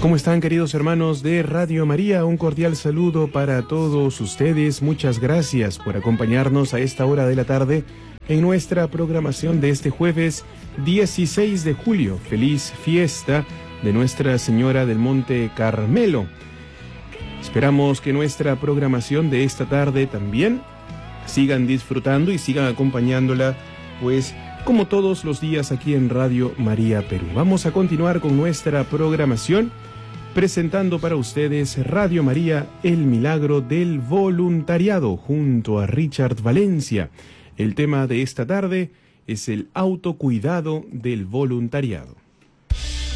¿Cómo están, queridos hermanos de Radio María? Un cordial saludo para todos ustedes. Muchas gracias por acompañarnos a esta hora de la tarde en nuestra programación de este jueves 16 de julio. Feliz fiesta de Nuestra Señora del Monte Carmelo. Esperamos que nuestra programación de esta tarde también sigan disfrutando y sigan acompañándola, pues, como todos los días aquí en Radio María Perú. Vamos a continuar con nuestra programación presentando para ustedes Radio María, el milagro del voluntariado, junto a Richard Valencia. El tema de esta tarde es el autocuidado del voluntariado.